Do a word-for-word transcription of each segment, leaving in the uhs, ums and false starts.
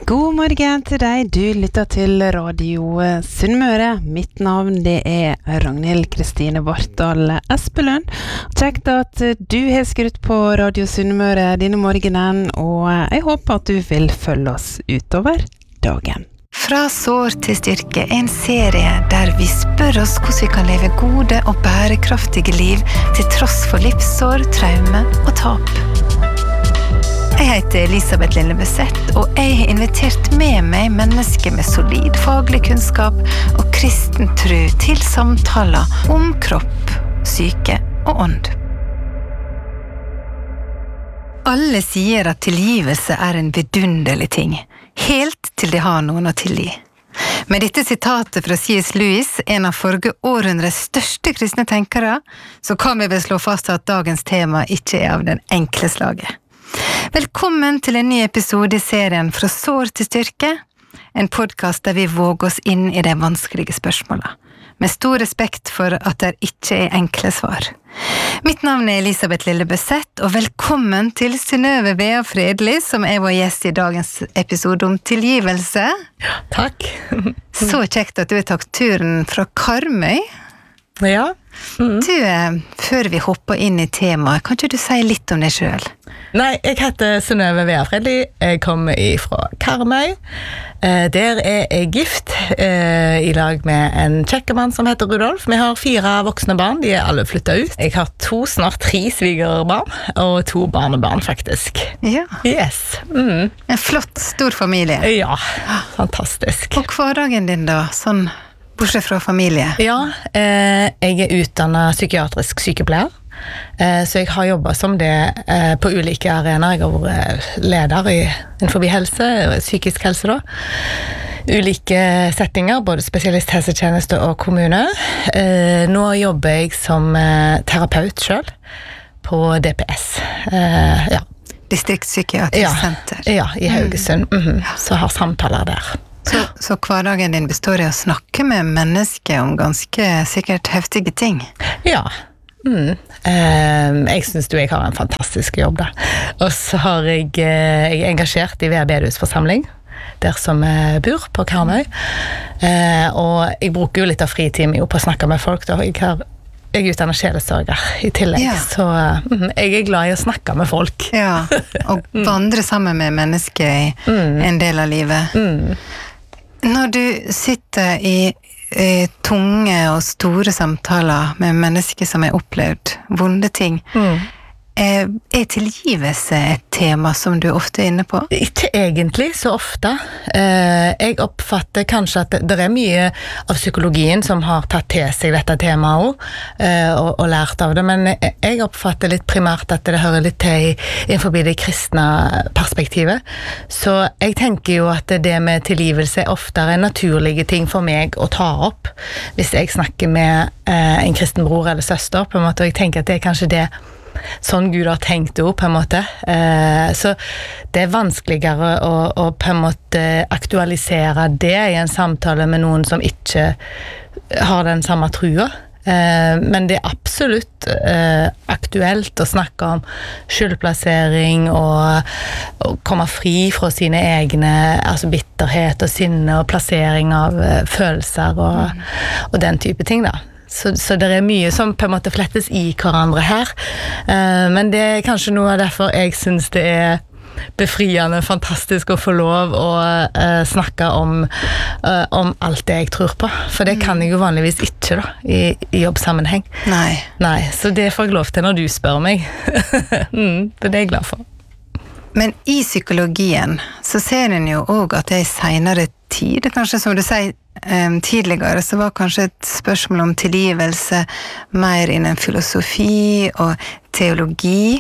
God morgen til deg, du lytter til Radio Sunnmøre. Mitt navn det er Ragnhild Kristine Bartdal Espelund. Kjekt at du har skrutt på Radio Sunnmøre denne morgenen, og jeg håper at du vil følge oss utover dagen. Fra sår til styrke, en serie der vi spør oss hvordan vi kan leve gode og bærekraftige liv til tross for livssår, traume og tap. Jeg heter Elisabeth Lillebøseth, og jeg har invitert med meg mennesker med solid faglig kunnskap og kristen tro til samtaler om kropp, syke og ånd. Alle sier at tilgivelse er en vidunderlig ting, helt til de har noen å tilgi. Med dette sitatet fra C S Lewis, en av forrige århundres største kristne tenkere, så kan vi vel slå fast at dagens tema ikke er av den enkle slaget. Velkommen til en ny episode i serien Fra sår til styrke, en podcast der vi våger oss inn i de vanskelige spørsmålene, med stor respekt for at det ikke er enkle svar. Mitt navn er Elisabeth Lillebøseth, og velkommen til Synnøve Bea Fredli, som er vår gjest i dagens episode om tilgivelse. Takk. Så kjekt at du har tatt turen fra Karmøy. Ja. Mm. Du, før vi hopper inn i temaet, kan ikke du si litt om deg selv? Nei, jeg heter Synnøve Bea Fredli, jeg kommer fra Karmøy. Eh, der er jeg gift eh, i lag med en kjekkemann som heter Rudolf. Vi har fire voksne barn, de er alle flyttet ut. Jeg har to, snart tre svigerbarn, og to barnebarn faktisk. Ja. Yes. Mm. En flott, stor familie. Ja, fantastisk. Og hverdagen din da, sånn bortsett fra familie? Ja, eh, jeg er utdannet psykiatrisk sykepleier. Så jeg har jobbet som det på ulike arenaer. Jeg har vært leder i, innenfor helse, psykisk helse da. Ulike settinger, både spesialisthelsetjeneste og kommune. Nå jobber jeg som terapeut selv på D P S. Ja. Distriktspsykiatrisk ja, senter. Ja, i Haugesund. Mm. Mm-hmm. Så har samtaler der. Så, så hverdagen din består i å snakke med mennesker om ganske sikkert heftige ting? Ja. Mm. Uh, jeg synes du jeg har en fantastisk jobb da. Og så har jeg, uh, jeg er engasjert i V R bedehusforsamling der som jeg bor på Karmøy, uh, og jeg bruker jo litt av fritiden jo på å snakke med folk da. Jeg, har, jeg er utdannet sjelesørger i tillegg, ja. Så uh, jeg er glad i å snakke med folk. Ja, og vandre sammen med mennesker i mm. en del av livet. Mm. Når du sitter i Eh, tunge og store samtaler med mennesker som har opplevd vonde ting. Mm. Eh, er tilgivelse et tema som du ofte er inne på? Ikke egentlig så ofte. Eh, jeg oppfatter kanskje at det, det er mye av psykologien som har tatt til seg dette temaet også, eh, og, og lært av det, men jeg oppfatter litt primært at det hører litt til innenfor det kristne perspektivet. Så jeg tenker jo at det med tilgivelse er oftere en naturlige ting for meg å ta opp hvis jeg snakker med eh, en kristen bror eller søster, på en måte, og jeg tenker at det er kanskje det sånn Gud har tenkt opp på en måte. Eh, så det er vanskeligere å, å på en måte aktualisere det i en samtale med noen som ikke har den samme trua. Eh, men det er absolutt eh, aktuelt å snakke om skyldplassering og, og komme fri fra sine egne, altså bitterhet og sinne og plassering av eh, følelser og, mm. og den type ting da. Så, så det er mye som på en måte flettes i hverandre her. Uh, men det er kanskje noe av derfor jeg synes det er befriende, fantastisk å få lov å uh, snakke om, uh, om alt det jeg tror på. For det kan jeg jo vanligvis ikke da, i, i jobbsammenheng. Nei. Nei, så det får jeg lov til når du spør meg. mm, det er det jeg er glad for. Men i psykologien så ser en jo også at det er senere tid, kanskje som du sier, Um, tidligere så var kanskje et spørsmål om tilgivelse mer innen filosofi og teologi,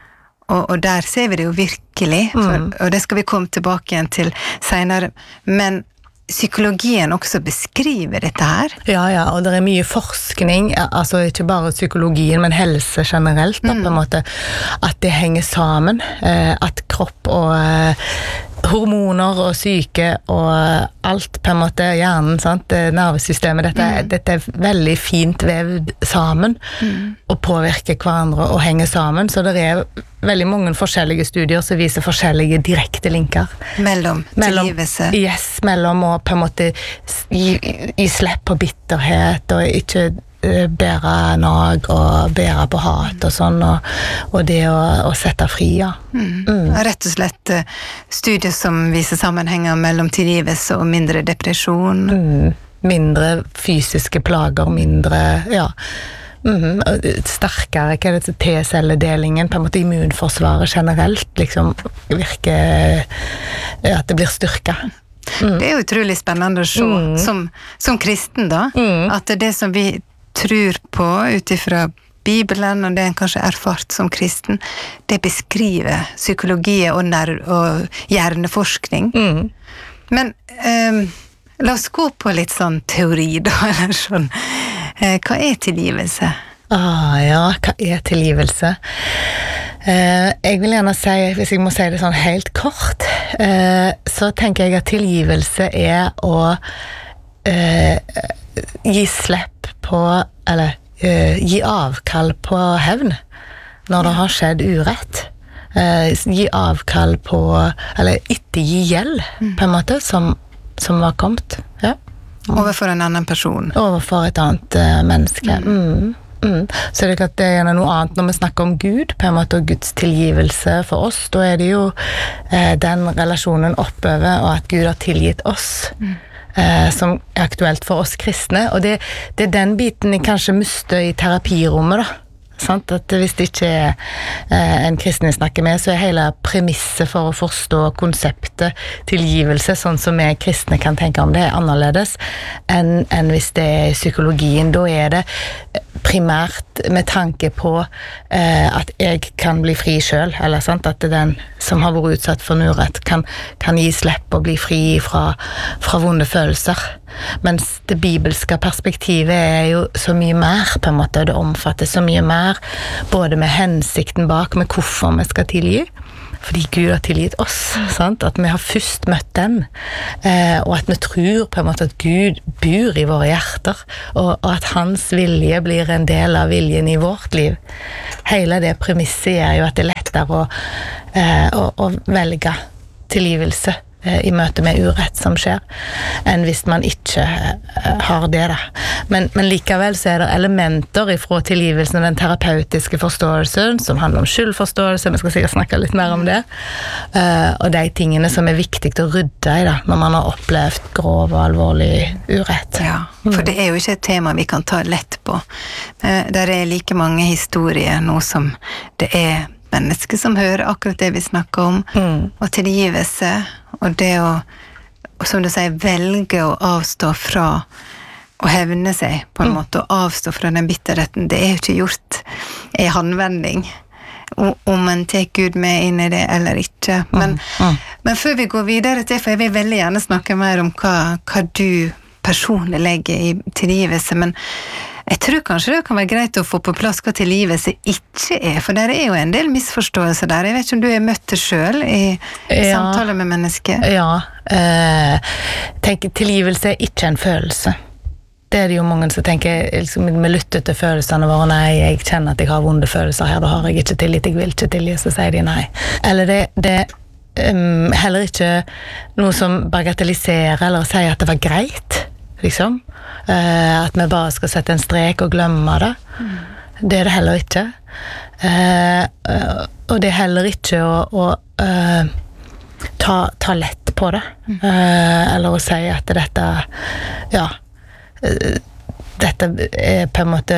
og, og der ser vi det jo virkelig, for, mm. og det skal vi komme tilbake igjen til senere, men psykologien også beskriver dette her? Ja, ja, og det er mye forskning, altså ikke bare psykologien, men helse generelt, da, mm. på en måte, at det henger sammen, at kropp og hormoner og syke og alt på en måte, hjernen, sant? Nervesystemet, dette, mm. dette er veldig fint vevd sammen mm. og påvirker hverandre og henger sammen, så det er veldig mange forskjellige studier som viser forskjellige direkte linker. Mellom tilgivelse? Yes, mellom å på en måte gi, gi slipp på bitterhet og ikke bære nag og bære på hat og sånn, og, og det å, å sette fri, ja. Mm. Mm. Rett og slett studier som viser sammenhenger mellom tilgivelse og mindre depresjon. Mm. Mindre fysiske plager, mindre, ja, mm. sterkere, hva er det, T-celledelingen, på en måte immunforsvaret generelt, liksom, virker, ja, at det blir styrket. Mm. Det er jo utrolig spennende å se, mm. som, som kristen da, mm. at det som vi tror på utifra Bibelen, og det en kanskje erfart som kristen, det beskriver psykologi og, nerv og hjerneforskning. Mm. Men um, la oss gå på litt sånn teori da, eller sånn. Uh, hva er tilgivelse? Ah, ja, hva er tilgivelse? Uh, jeg vil gjerne si, hvis jeg må si det sånn helt kort, uh, så tenker jeg at tilgivelse er å uh, gi slipp på, eller uh, gi avkall på hevn når det har skjedd urett. Uh, gi avkall på, eller ikke gi gjeld, mm. på en måte, som, som var kommet. Ja. Overfor en annen person. Overfor et annet uh, menneske. Mm. Mm. Mm. Så det er ikke at det er noe annet når vi snakker om Gud, på en måte, og Guds tilgivelse for oss, da er det jo uh, den relasjonen oppover, og at Gud har tilgitt oss. Mm. Eh, som er aktuelt for oss kristne, og det, det er den biten jeg kanskje mister i terapirommet da, sant? At hvis det ikke er eh, en kristen jeg snakker med, så er hele premisset for å forstå konseptet tilgivelse, sånn som vi kristne kan tenke om det, er annerledes enn, enn hvis det er psykologien. Da er det primært med tanke på eh, at jeg kan bli fri selv, eller sant? At den som har vært utsatt for en urett kan, kan gi slipp og bli fri fra, fra vonde følelser. Mens det bibelske perspektivet er jo så mye mer, på en måte, det omfatter så mye mer, både med hensikten bak, med hvorfor vi skal tilgi, fordi Gud har tilgitt oss, sant? At vi har først møtt den, eh, og at vi tror på en måte at Gud bor i våre hjerter, og, og at hans vilje blir en del av viljen i vårt liv. Hele det premisset er jo at det er lettere å, eh, å, å velge tilgivelse eh, i møte med urett som skjer, enn hvis man ikke eh, har det da. Men, men likevel så er det elementer ifra tilgivelsen, den terapeutiske forståelsen, som handler om skyldforståelse, vi skal sikkert snakke litt mer om det, uh, og de tingene som er viktig å rydde i da, når man har opplevd grov og alvorlig urett. Ja, for det er jo ikke et tema vi kan ta lett på. Uh, der er like mange historier nå som det er mennesker som hører akkurat det vi snakker om, mm. og tilgivelse, og det å, som du sier, velge å avstå fra å hevne seg på en mm. måte, og avstå fra den bitterheten, det er jo ikke gjort i handvending, om man tar Gud med inn i det eller ikke. Men, mm. Mm. men før vi går videre til, for jeg vil veldig gjerne snakke mer om hva, hva du personlig legger i tilgivelse, men jeg tror kanskje det kan være greit å få på plass hva tilgivelse ikke er, for der er jo en del misforståelser der. Jeg vet ikke om du har møtt det selv i, i ja, samtaler med mennesker. Ja, eh, tenk, tilgivelse er ikke en følelse. Det er det jo mange som tenker, liksom, vi lytter til følelsene våre, nei, jeg kjenner at jeg har vonde følelser her, da har jeg ikke tillit, jeg vil ikke tilgi, så sier de nei. Eller det, det um, heller ikke noe som bagatelliserer, eller sier at det var greit, liksom. Uh, at vi bare skal sette en strek og glemme det. Mm. Det er det heller ikke. Uh, uh, og det er heller ikke å, å uh, ta, ta lett på det. Mm. Uh, eller å si at dette, ja, dette er på en måte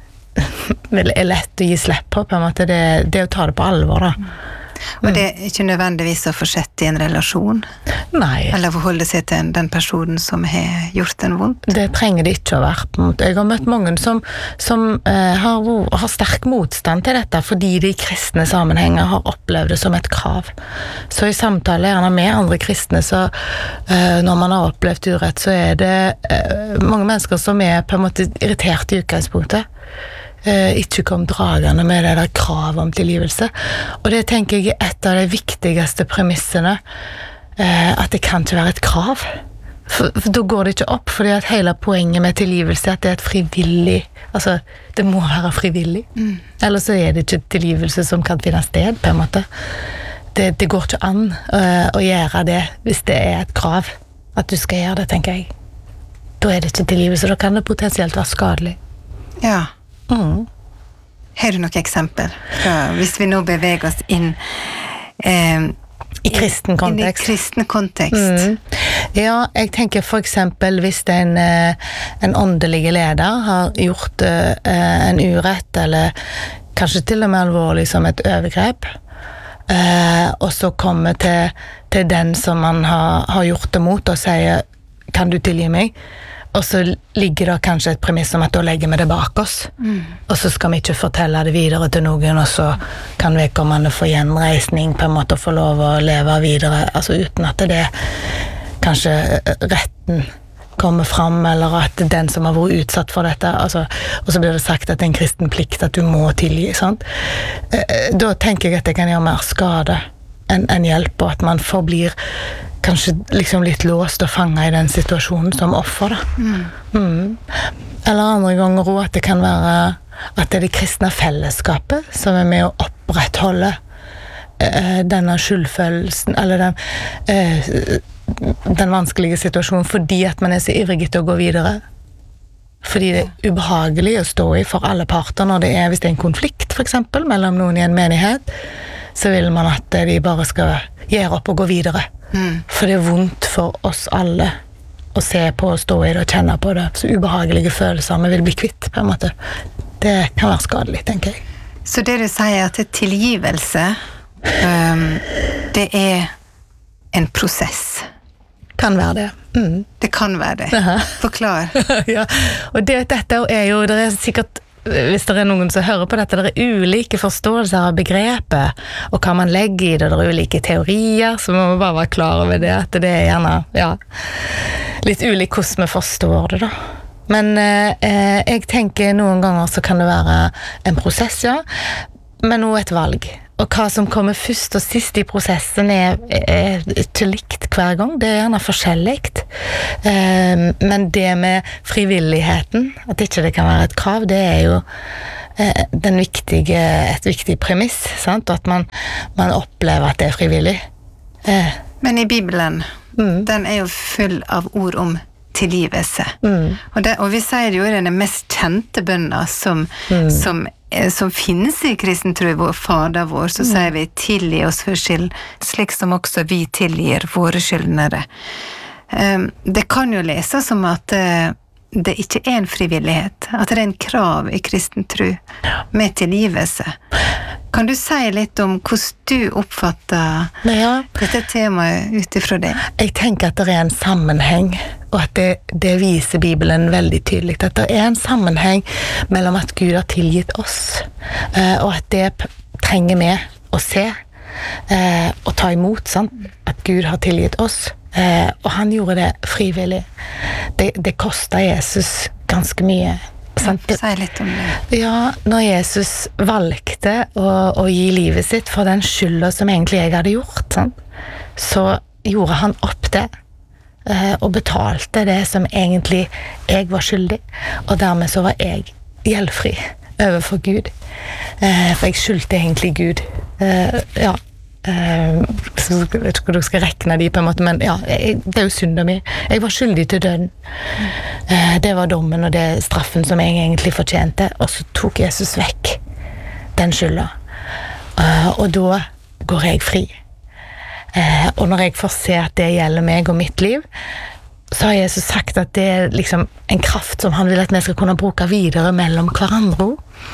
er lett å gi slipp på, på en måte. Det, det er å ta det på alvor da. Mm. Og det er ikke nødvendigvis å fortsette i en relasjon? Nei. Eller forholde seg til den personen som har gjort en vondt? Det trenger det ikke å være. På en måte. Jeg har møtt mange som, som eh, har, har sterk motstand til dette, fordi de i kristne sammenhenger har opplevd det som et krav. Så i samtale gjerne med andre kristne, så eh, når man har opplevd urett, så er det eh, mange mennesker som er på en måte irritert i utgangspunktet. Uh, ikke kom dragende med det der kravet om tilgivelse. Og det tenker jeg er et av de viktigste premissene eh, at det kan ikke være et krav. For, for da går det ikke opp, fordi at hele poenget med tilgivelse er at det er et frivillig, altså det må være frivillig. Mm. Eller så er det ikke tilgivelse som kan finne sted, på en måte. Det, det går ikke an uh, å gjøre det hvis det er et krav at du skal gjøre det, tenker jeg. Da er det ikke tilgivelse, da kan det potensielt være skadelig. Ja. Mm. Har du noen eksempel? Ja, hvis vi nå beveger oss inn eh, I kristen kontekst. I kristen kontekst. Mm. Ja, jeg tenker for eksempel hvis en, en åndelig leder har gjort en urett, eller kanskje til og med alvorlig som et overgrep, og så kommer til, til den som man har, har gjort det mot og sier, kan du tilgi meg? Og så ligger det kanskje et premiss om at da legger vi det bak oss. Mm. Og så skal vi ikke fortelle det videre til noen, og så kan vedkommende få gjenreisning på en måte og få lov å leve videre, altså uten at det kanskje retten kommer fram, eller at den som har vært utsatt for dette, altså, og så blir det sagt at det er en kristen plikt at du må tilgi, sant? Da tenker jeg at det kan gjøre mer skade enn en hjelp, og at man forblir kanskje liksom litt låst og fanget i den situasjonen som offer da. Mm. Mm. Eller andre ganger også at det kan være at det er det kristne fellesskapet som er med å opprettholde eh, denne skyldfølelsen, eller den, eh, den vanskelige situasjonen, fordi at man er så ivrig til å gå videre. Fordi det er ubehagelig å stå i for alle parter når det er, hvis det er en konflikt for eksempel, mellom noen i en menighet, så vil man at de bare skal gjøre opp og gå videre. Mm. For det er vondt for oss alle å se på og stå i det og kjenne på det. Så ubehagelige følelser vi vil bli kvitt, på en måte. Det kan være skadelig, tenker jeg. Så det du sier at tilgivelse, um, det er en prosess. Kan være det. Mm. Det kan være det. Forklar. Ja, og det, dette er jo, det er sikkert, hvis det er noen som hører på dette, det er ulike forståelser av begrepet, og hva man legger i det, det er ulike teorier, så må man bare være klar over det, at det er gjerne, ja, litt ulik hvordan vi forstår det da. Men eh, jeg tenker noen ganger så kan det være en prosess, ja, men også et valg. Og hva som kommer først og sist i prosessen er, er ikke likt hver gang, det er gjerne forskjellig. Um, men det med frivilligheten, at ikke det kan være et krav, det er jo uh, den viktige, et viktig premiss, sant? Og at man, man opplever at det er frivillig. Uh. Men i Bibelen, mm. den er jo full av ord om tilgivelse. Mm. Og, det, og vi sier jo den mest kjente bønna som, mm. som som finnes i kristen tro, vår Fader vår, så mm. sier vi tilgi oss for skyld, slik som også vi tilgir våre skyldnere. Um, det kan jo leses som at uh, det ikke er en frivillighet, at det er en krav i kristen tro med tilgivelse. Kan du si litt om hvordan du oppfatter ja. dette temaet utifra det? Jeg tenker at det er en sammenheng, og at det, det viser Bibelen veldig tydelig, at det er en sammenheng mellom at Gud har tilgitt oss, og at det trenger vi å se og ta imot, sant? At Gud har tilgitt oss, og han gjorde det frivillig. Det, det kostet Jesus ganske mye. Sant? Ja, si litt om det. Ja, når Jesus valgte å, å gi livet sitt for den skylden som egentlig jeg hadde gjort, sant? Så gjorde han opp det, og betalte det som egentlig jeg var skyldig, og dermed så var jeg gjeldfri overfor Gud, for jeg skyldte egentlig Gud, ja, så jeg vet ikke hvor du skal rekne de på en måte, men ja, jeg, det er jo synd av meg, jeg var skyldig til døden, det var dommen og det straffen som jeg egentlig fortjente, og så tok Jesus vekk den skylden, og da går jeg fri. Eh, og når jeg får se at det gjelder meg og mitt liv, så har Jesus sagt at det er liksom en kraft som han vil at vi skal kunne bruke videre mellom hverandre.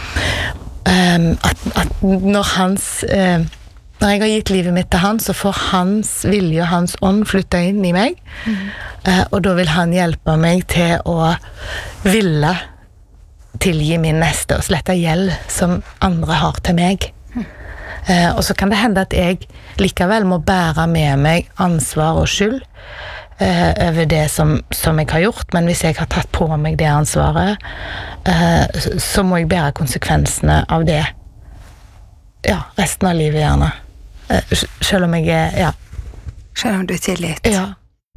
Um, at, at når hans uh, når jeg har gitt livet mitt til han, så får hans vilje og hans ånd flytte inn i meg, mm. uh, og da vil han hjelpe meg til å ville tilgi min neste og slette gjeld som andre har til meg. Uh, og så kan det hende at jeg likevel må bære med meg ansvar og skyld uh, over det som, som jeg har gjort, men hvis jeg har tatt på meg det ansvaret, uh, så, så må jeg bære konsekvensene av det. Ja, resten av livet gjerne. Uh, selv om jeg er, ja. Selv om du er tilgitt. Ja.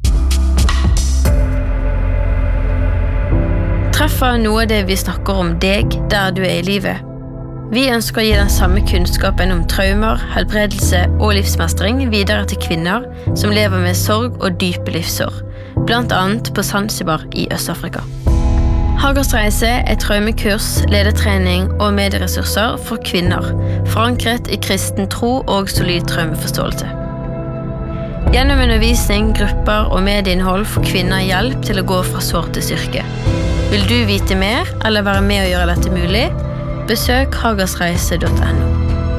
Treffer noe av det vi snakker om deg der du er i livet. Vi ønsker å gi den samme kunnskapen om traumer, helbredelse og livsmestring videre til kvinner som lever med sorg og dype livsår, blant annet på Zanzibar i Øst-Afrika. Hagers reise er traumekurs, ledertrening og medieressurser for kvinner, forankret i kristen tro og solid traumeforståelse. Gjennom undervisning, grupper og medieinnhold får kvinner hjelp til å gå fra sår til styrke. Vil du vite mer eller være med å gjøre dette mulig? Besøk hagersreise punktum no.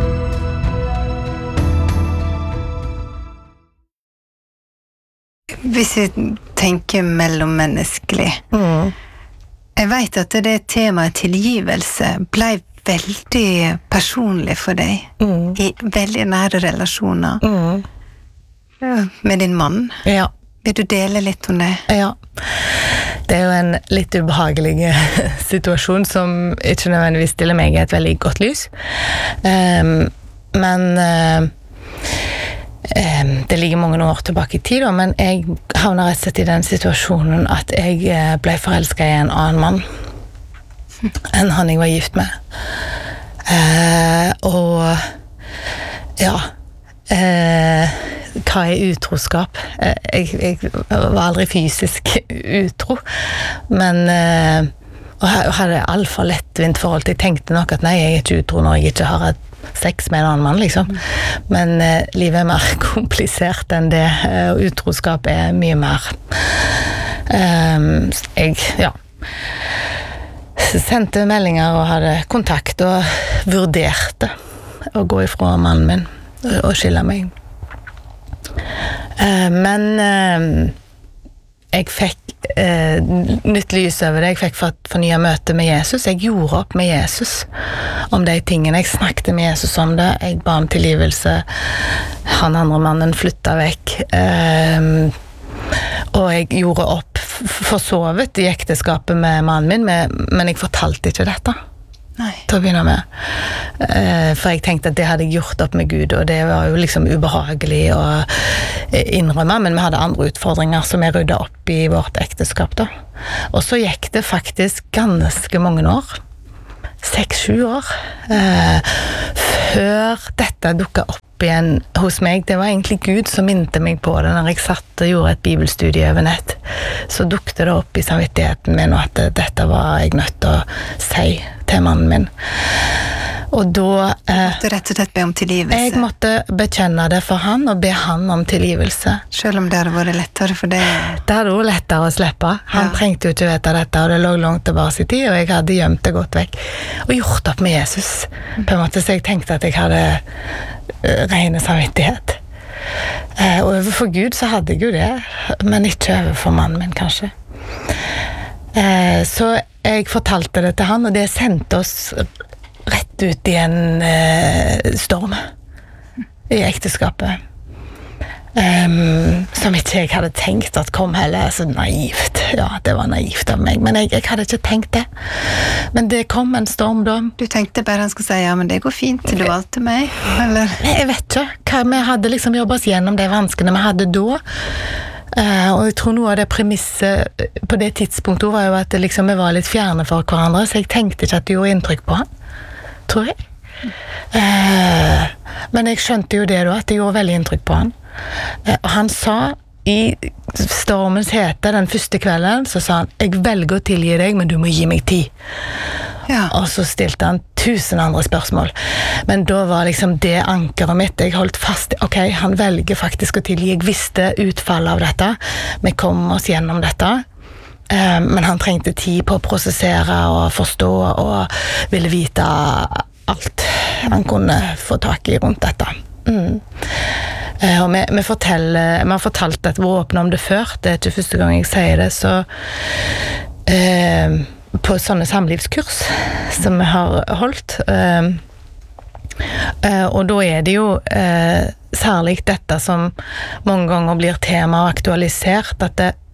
Hvis vi tenker mellommenneskelig, Mm. jeg vet at det temaet tilgivelse ble veldig personlig for deg, Mm. i veldig nære relasjoner Mm. med din mann. Ja. Vil du dele litt om det? Ja. Det er jo en litt ubehagelig situasjon som ikke nødvendigvis stiller meg i et veldig godt lys. Um, men uh, um, det ligger mange år tilbake i tid, da, men jeg havner rett og slett i den situasjonen at jeg ble forelsket i en annen mann enn han jeg var gift med. Uh, og ja... Uh, hva er utroskap? Jeg, jeg var aldri fysisk utro, men uh, og hadde alt for lettvint forhold til. Jeg tenkte nok at nei, jeg er ikke utro når jeg ikke har et sex med en annen mann, liksom. Men uh, livet er mer komplisert enn det, uh, og utroskap er mye mer. Um, jeg, ja, sendte meldinger og hadde kontakt og vurderte å gå ifra mannen min og skille meg. Uh, men uh, jeg fikk uh, nytt lys over det. Jeg fikk fornyet møte med Jesus. Jeg gjorde opp med Jesus om de tingene. Jeg snakket med Jesus om det. Jeg ba om tilgivelse. Han andre mannen flyttet vekk. Uh, og jeg gjorde opp for så vidt i ekteskapet med mannen min, med, men jeg fortalte ikke dette. Nei. Til å begynne med. Eh, for jeg tenkte at det hadde jeg gjort opp med Gud, og det var jo liksom ubehagelig å innrømme, men vi hadde andre utfordringer som jeg ryddet opp i vårt ekteskap da. Og så gikk det faktisk ganske mange år, seks-sju år, eh, før dette dukket opp igjen hos meg. Det var egentlig Gud som minte meg på det når jeg satt og gjorde et bibelstudie over nett. Så dukket det opp i samvittigheten min at dette var jeg nødt til å si til mannen min. Og da eh, Du rett og slett be om tilgivelse. jeg måtte bekjenne det for han og be han om tilgivelse. Selv om det hadde vært lettere for deg. Det hadde jo lettere å slippe. Han Ja. trengte jo ikke vite dette, og det lå langt tilbake i tid, og jeg hadde gjemt det godt vekk. Og gjort opp med Jesus. På en måte, så jeg tenkte at jeg hadde uh, rene samvittighet. Uh, og overfor Gud så hadde jeg jo det, men ikke overfor mannen min, kanskje. Uh, så jeg fortalte det til han, og det sendte oss rett ut i en uh, storm i ekteskapet. Um, som ikke jeg hadde tenkt at kom heller, så naivt. Ja, det var naivt av meg, men jeg, jeg hadde ikke tenkt det. Men det kom en storm da. Du tenkte bare han skulle si, ja, men det går fint, du valgte meg, eller? Jeg vet ikke, hva, vi hadde liksom jobbet oss gjennom de vanskene vi hadde da. Uh, og jeg tror noe av det premisset på det tidspunktet var jo at det liksom, vi var litt fjerne for hverandre, så jeg tenkte ikke at det gjorde inntrykk på han, tror jeg. Uh, men jeg skjønte jo det da, at det gjorde veldig inntrykk på han. Uh, og han sa i stormens hete den første kvelden, så sa han, jeg velger å tilgi deg, men du må gi meg tid. Ja. Og så stilte han tusen andre spørsmål. Men da var liksom det ankeret mitt. Jeg holdt fast. Ok, han velger faktisk å tilgi. Jeg visste utfallet av dette. Vi kom oss gjennom dette. Um, men han trengte tid på å prosessere og forstå og ville vite alt han kunne få tak i rundt dette. Mm. Uh, og vi, vi, forteller, vi har fortalt at vi åpner om det før. Det er ikke første gang jeg sier det, så uh, på sånne samlivskurs som vi har holdt. Uh, uh, og da er det jo uh, særlig dette som mange ganger blir tema og aktualisert, at det,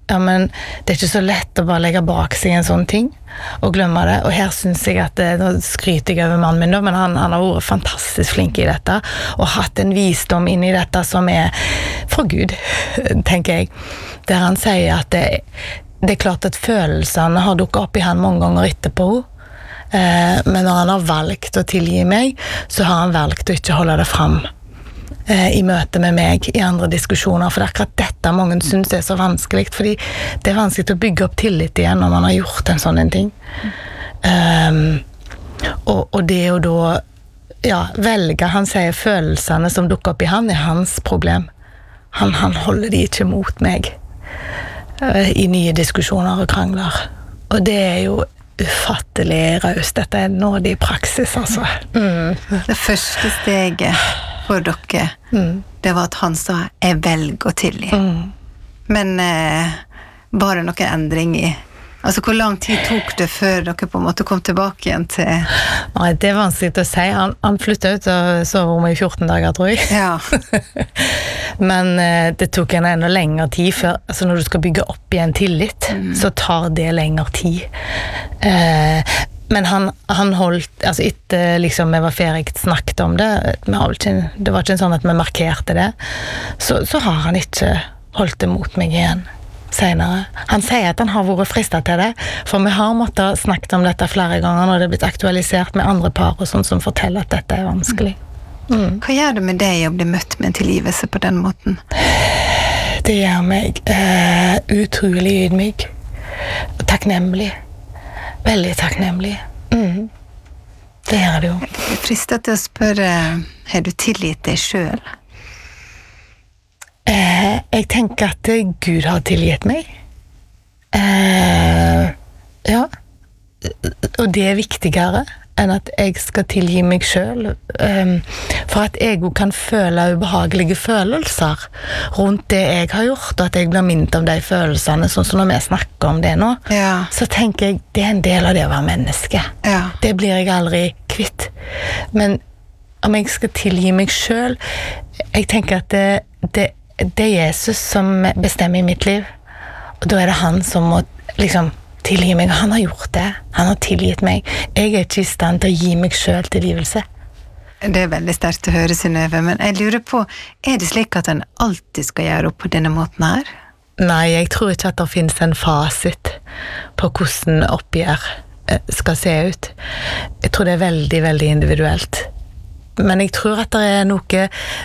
ja, men det er ikke så lett å bare legge bak seg en sånn ting og glemme det, og her synes jeg at det, nå skryter jeg over mannen min da, men han, han har vært fantastisk flink i dette og hatt en visdom inn i dette som er fra Gud, tenker jeg, der han sier at det, det er klart at følelsene har dukket opp i han mange ganger etterpå, eh, men når han har valgt å tilgi meg, så har han valgt å ikke holde det fram i møte med meg i andre diskusjoner, for det er akkurat dette mange synes er så vanskelig, fordi det er vanskelig å bygge opp tillit igjen når man har gjort en sånn en ting. Um, og, og det å da ja, velge, han sier følelsene som dukker opp i han er hans problem. Han, han holder de ikke mot meg uh, i nye diskusjoner og krangler. Og det er jo ufattelig raust. Dette er nådig praksis, altså. Mm. Det første steget for dere, mm. det var at han sa, jeg velger å tilgi. Mm. Men eh, var det noen endring i? Altså, hvor lang tid tok det før dere på en måte kom tilbake igjen til? Nei, det er vanskelig å si. Han, han flyttet ut og soverommet i fjorten dager, tror jeg. Ja. Men eh, det tok en enda lengre tid før, altså når du skal bygge opp igjen tillit, mm. så tar det lengre tid. Eh, Men han, han holdt, altså etter liksom vi var ferdig snakket om det, vi har vel ikke, det var ikke sånn at vi markerte det, så, så har han ikke holdt det mot meg igjen senere. Han sier at han har vært fristet til det, for vi har måttet snakket om dette flere ganger når det er blitt aktualisert med andre par og sånt som forteller at dette er vanskelig. Mm. Hva gjør det med deg å bli møtt med en tilgivelse på den måten? Det gjør meg uh, utrolig ydmyk og takknemlig. Veldig takknemlig. Mm. Det er det jo. Jeg frister til å spørre, har du tilgitt deg selv? Eh, jeg tenker at Gud har tilgitt meg. Eh, ja. Og det er viktigere enn at jeg skal tilgi meg selv. Um, for at jeg kan føle ubehagelige følelser rundt det jeg har gjort, og at jeg blir minnet om de følelsene, sånn som når vi snakker om det nå, ja. Så tenker jeg, det er en del av det å være menneske. Ja. Det blir jeg aldri kvitt. Men om jeg skal tilgi meg selv, jeg tenker at det, det, det er Jesus som bestemmer i mitt liv, og da er det han som må liksom tilgi meg. Han har gjort det. Han har tilgitt meg. Jeg er ikke i stand til å gi meg selv tilgivelse. Det er veldig sterkt å høre, Synnøve, men jeg lurer på, er det slik at en alltid skal gjøre opp på denne måten her? Nei, jeg tror ikke at det finnes en fasit på hvordan oppgjør skal se ut. Jeg tror det er veldig, veldig individuelt. Men jeg tror at det er noe